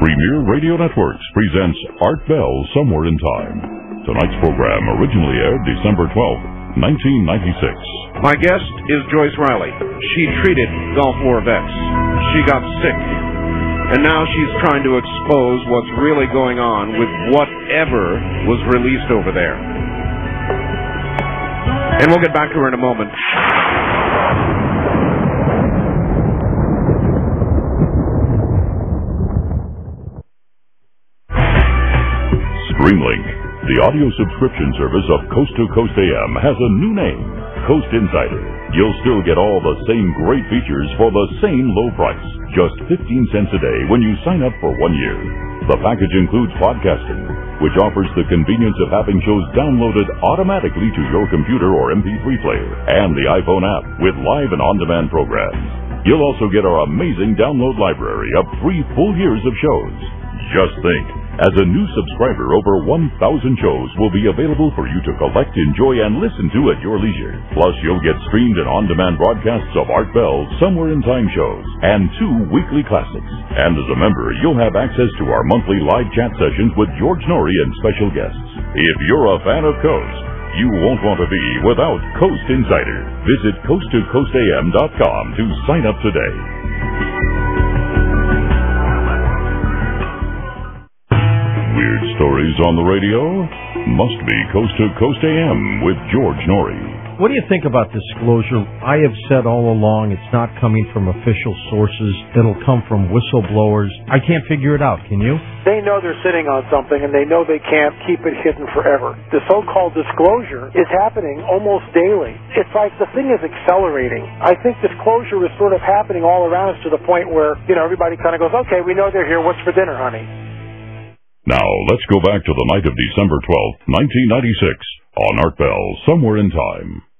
Premier Radio Networks presents Art Bell Somewhere in Time. Tonight's program originally aired December 12th, 1996. My guest is Joyce Riley. She treated Gulf War vets. She got sick. And now she's trying to expose what's really going on with whatever was released over there. And we'll get back to her in a moment. Streamlink, the audio subscription service of Coast to Coast AM, has a new name, Coast Insider. You'll still get all the same great features for the same low price, just 15 cents a day when you sign up for 1 year. The package includes podcasting, which offers the convenience of having shows downloaded automatically to your computer or MP3 player, and the iPhone app with live and on-demand programs. You'll also get our amazing download library of 3 full years of shows. Just think, as a new subscriber, over 1,000 shows will be available for you to collect, enjoy, and listen to at your leisure. Plus, you'll get streamed and on-demand broadcasts of Art Bell's Somewhere in Time shows and 2 weekly classics. And as a member, you'll have access to our monthly live chat sessions with George Norrie and special guests. If you're a fan of Coast, you won't want to be without Coast Insider. Visit coasttocoastam.com to sign up today. Weird stories on the radio? Must be Coast to Coast AM with George Norrie. What do you think about disclosure? I have said all along it's not coming from official sources. It'll come from whistleblowers. I can't figure it out. Can you? They know they're sitting on something, and they know they can't keep it hidden forever. The so-called disclosure is happening almost daily. It's like the thing is accelerating. I think disclosure is sort of happening all around us to the point where, everybody kind of goes, okay, we know they're here. What's for dinner, honey? Now, let's go back to the night of December 12th, 1996, on Art Bell, Somewhere in Time.